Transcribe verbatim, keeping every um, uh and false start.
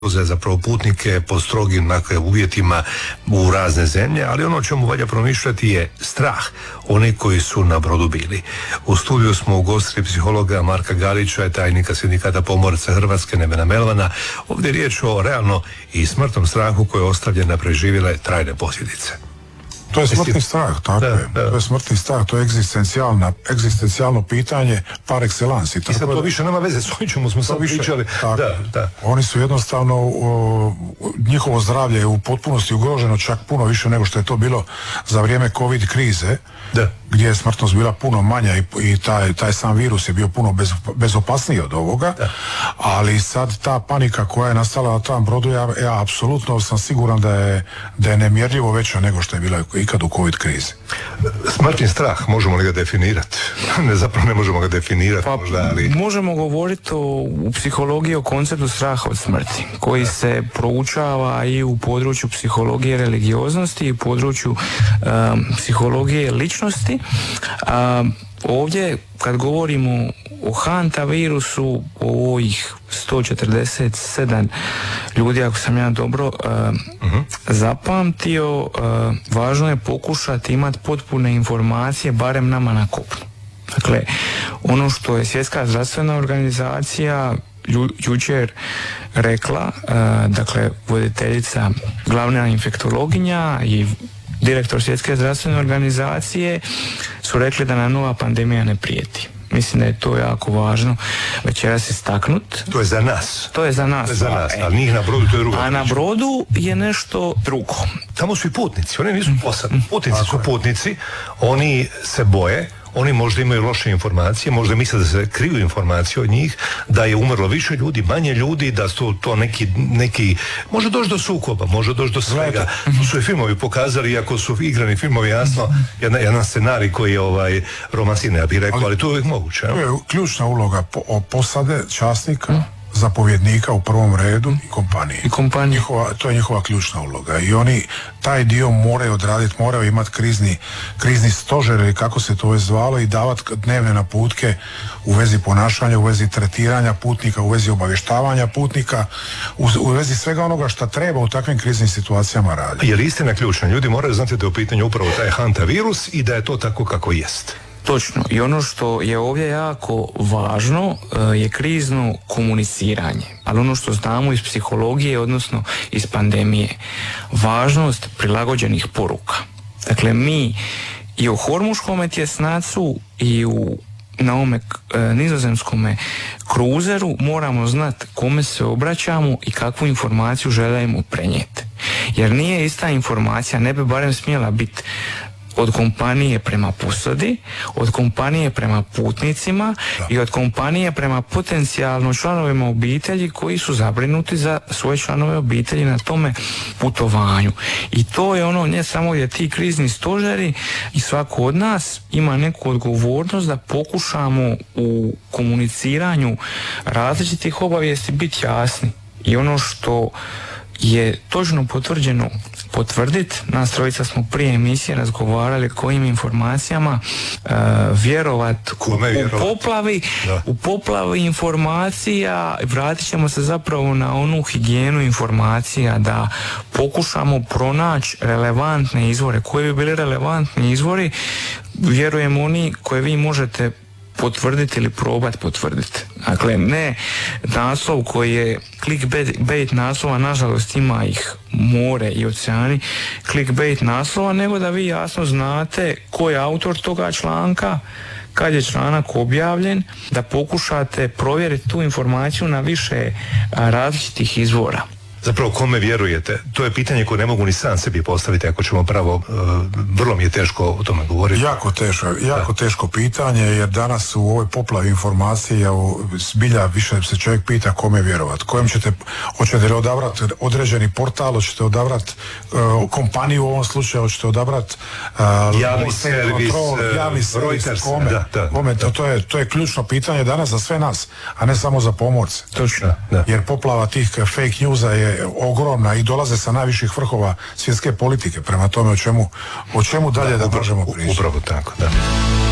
za zapravo putnike po strogim dakle, uvjetima u razne zemlje, ali ono o čemu valja promišljati je strah oni koji su na brodu bili. U studiju smo ugostili psihologa Marka Galića, tajnika Sindikata pomoraca Hrvatske Nevena Melvana. Ovdje je riječ o realno i smrtnom strahu koji je ostavljen na preživjele trajne posljedice. To je smrtni strah, tako da, je. Da. To je smrtni strah, to je egzistencijalna, egzistencijalno pitanje par excellence. I sad to više nema veze s ovim čemu smo sad više, pričali. Da, da. Oni su jednostavno, o, njihovo zdravlje je u potpunosti ugroženo, čak puno više nego što je to bilo za vrijeme COVID krize, da. gdje je smrtnost bila puno manja i, i taj, taj sam virus je bio puno bez, bezopasniji od ovoga, da. Ali sad ta panika koja je nastala na tom brodu, ja, ja apsolutno sam siguran da je, da je nemjerljivo veća nego što je bila ikad u COVID krizi. Smrtni strah, možemo li ga definirati? Ne, zapravo ne možemo ga definirati. Pa, možda, ali... Možemo govoriti o, u psihologiji o konceptu straha od smrti, koji se proučava i u području psihologije religioznosti i u području um, psihologije ličnosti. Um, ovdje, kad govorimo o hantavirusu, o ovih sto četrdeset sedam ljudi, ako sam ja dobro uh, uh-huh. zapamtio, uh, važno je pokušati imati potpune informacije, barem nama na kopnu. Dakle, ono što je Svjetska zdravstvena organizacija ju, jučer rekla, uh, dakle, voditeljica, glavna infektologinja i direktor Svjetske zdravstvene organizacije su rekli da nam nova pandemija ne prijeti. Mislim da je to jako važno večeras istaknut. To je za nas. To je za nas. To je za nas, ali njih na brodu to je drugo. A na brodu je nešto drugo. Tamo su i putnici, oni nisu posadni. Putnici su putnici, oni se boje, oni možda imaju loše informacije, možda misle da se kriju informacije od njih, da je umrlo više ljudi, manje ljudi, da su to neki, neki može doći do sukoba, može doći do svega. To su i filmovi pokazali, iako su igrani filmovi, jasno, jedan, jedan scenarij koji je ovaj, romansine, ja bih rekao, ali, ali to je uvijek moguće. To je ključna uloga po, posade, časnika, hmm. zapovjednika u prvom redu i kompanije. I kompanije. Njihova, to je njihova ključna uloga i oni taj dio moraju odraditi, moraju imati krizni, krizni stožer ili kako se to već zvalo i davati dnevne naputke u vezi ponašanja, u vezi tretiranja putnika, u vezi obavještavanja putnika, u, u vezi svega onoga što treba u takvim kriznim situacijama raditi. Je li istina ključna? Ljudi moraju znati da je u pitanju upravo taj hantavirus i da je to tako kako jest. Točno. I ono što je ovdje jako važno je krizno komuniciranje. Ali ono što znamo iz psihologije, odnosno iz pandemije, važnost prilagođenih poruka. Dakle, mi i u hormuškome tjesnacu i u na ovome e, nizozemskome kruzeru moramo znati kome se obraćamo i kakvu informaciju želimo prenijeti. Jer nije ista informacija, ne bi barem smjela biti od kompanije prema posadi, od kompanije prema putnicima da. I od kompanije prema potencijalno članovima obitelji koji su zabrinuti za svoje članove obitelji na tome putovanju. I to je ono, ne samo gdje ti krizni stožeri i svako od nas ima neku odgovornost da pokušamo u komuniciranju različitih obavijesti biti jasni. I ono što je točno potvrđeno potvrditi, nas trojica smo prije emisije razgovarali kojim informacijama uh, vjerovat u, u poplavi da. u poplavi informacija. Vratit ćemo se zapravo na onu higijenu informacija, da pokušamo pronaći relevantne izvore. Koji bi bili relevantni izvori? Vjerujem oni koje vi možete potvrditi ili probati potvrditi. Dakle, ne naslov koji je clickbait naslova, nažalost ima ih more i oceani clickbait naslova, nego da vi jasno znate ko je autor toga članka, kad je članak objavljen, da pokušate provjeriti tu informaciju na više različitih izvora. Zapravo kome vjerujete? To je pitanje koje ne mogu ni sam sebi postaviti, ako ćemo pravo, uh, vrlo mi je teško o tome govoriti. Jako teško, jako da. teško pitanje, jer danas u ovoj poplavi informacije zbilja više se čovjek pita kome vjerovati. Kojem ćete, hoćete li odabrati određeni portal, hoćete odabrati uh, kompaniju u ovom slučaju, hoćete odabrati uh, javni servis, kontrol, javni servis, Reuters, kome, da, da, kome da. To, je, to je ključno pitanje danas za sve nas, a ne samo za pomorce. Točno. Da. Jer poplava tih fake newsa je ogromna i dolaze sa najviših vrhova svjetske politike, prema tome o čemu, o čemu dalje da, da možemo pričati. Upravo tako, da.